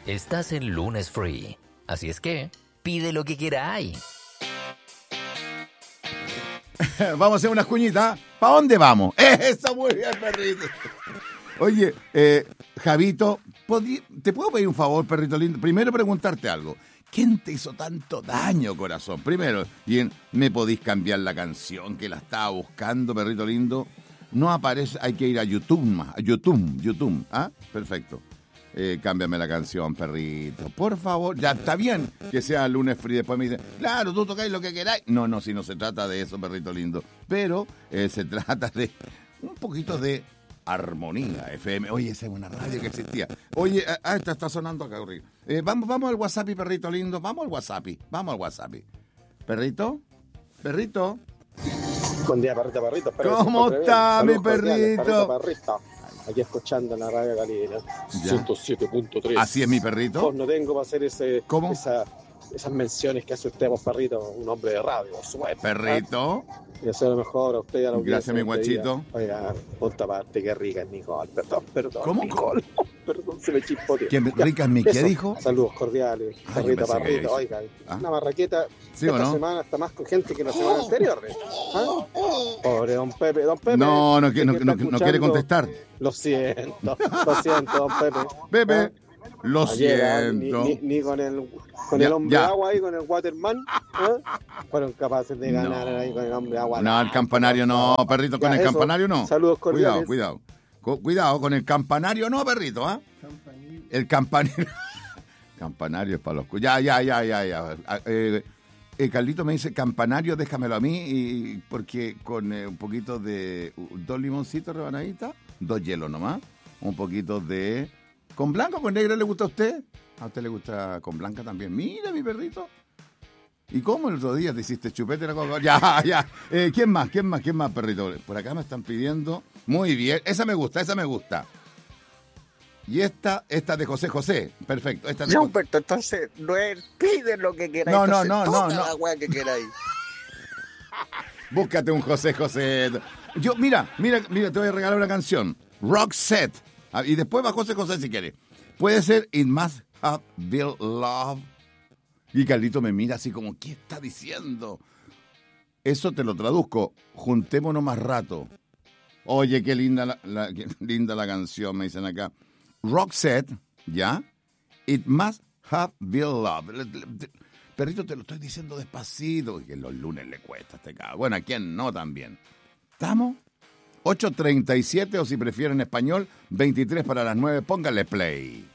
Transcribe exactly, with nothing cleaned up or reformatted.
Estás en Lunes Free, así es que pide lo que queráis. Vamos a hacer unas cuñitas. ¿Para dónde vamos? Eso, muy bien, perrito. Oye, eh, Javito, ¿te puedo pedir un favor, perrito lindo? Primero preguntarte algo. ¿Quién te hizo tanto daño, corazón? Primero, bien, ¿me podéis cambiar la canción que la estaba buscando, perrito lindo? No aparece, hay que ir a YouTube más, a YouTube, YouTube, ¿ah? Perfecto. Eh, cámbiame la canción, perrito. Por favor, ya está bien que sea Lunes Free. Después me dicen, claro, tú tocáis lo que queráis. No, no, si no se trata de eso, perrito lindo. Pero eh, se trata de un poquito de armonía F M. Oye, esa es una radio que existía. Oye, ah, esta está sonando acá, horrible. Eh, vamos, vamos al WhatsApp, perrito lindo. Vamos al WhatsApp. Vamos al WhatsApp. ¿Perrito? ¿Perrito? Buen día, perrito, perrito. ¿Cómo está, mi perrito? Perrito, perrito. Aquí escuchando en la radio Galina, ciento siete punto tres. Así es, mi perrito. Pues no tengo para hacer ese, ¿Cómo? Esa, esas menciones que hace usted, vos, perrito, un hombre de radio, suerte. Perrito. Y eso lo mejor a usted y a la audiencia. Gracias, mi guachito. Oiga, punta parte, qué rica es Nicole. Perdón, perdón. ¿Cómo? Nicole. Perdón, se me chispoteó. ¿Qué rica es mi qué dijo? Saludos cordiales. Ah, perrito, perrito. Oiga, ¿Ah? una barraqueta. ¿Sí esta o no? semana está más con gente que la semana anterior. ¿Ah? Pobre don Pepe. Don Pepe. No, no, no, no, está no, no quiere contestar. Lo siento, lo siento, don Pepe. Pepe, ¿Ah? lo Ayer, siento. Ni, ni, ni con el con Ya, el hombre ya. agua ahí, con el waterman, ¿eh? Fueron capaces de ganar No. ahí con el hombre agua. No, el campanario no, perrito, con Ya, el eso. campanario no. Saludos Cuidado, cordiales. cuidado. Co- Cuidado, con el campanario no, perrito, ¿ah? El campanario. Campanario es para los... cu- Ya, ya, ya, ya, ya. Ah, Eh, eh, Carlito me dice, campanario, déjamelo a mí, y porque con eh, un poquito de... uh, dos limoncitos rebanaditas, dos hielos nomás, un poquito de... ¿Con blanco o con negro le gusta a usted? ¿A usted le gusta con blanca también? Mira, mi perrito. ¿Y cómo el otro día te hiciste chupete? La coca? Ya, ya. Eh, ¿Quién más? ¿Quién más? ¿Quién más, perrito? Por acá me están pidiendo... Muy bien. Esa me gusta, esa me gusta. Y esta, esta de José José. Perfecto. Esta de Ya, José. Humberto, entonces no es pide lo que queráis. No, no, entonces no, toda no, no. la weá que queráis. Búscate un José José. Yo, mira, mira, mira, te voy a regalar una canción. Roxette. Ah, y después va José José si quiere. Puede ser It Must Have Been Love. Y Carlito me mira así como, ¿qué está diciendo? Eso te lo traduzco. Juntémonos más rato. Oye, qué linda la, la- qué linda la canción, me dicen acá. Roxette, ¿ya? It Must Have Been Love. Le- le- te- Perrito, te lo estoy diciendo despacito, que los lunes le cuesta a este cabrón. Bueno, ¿a quién no también? ¿Estamos? ocho treinta y siete, o si prefieren español, veintitrés para las nueve, póngale play.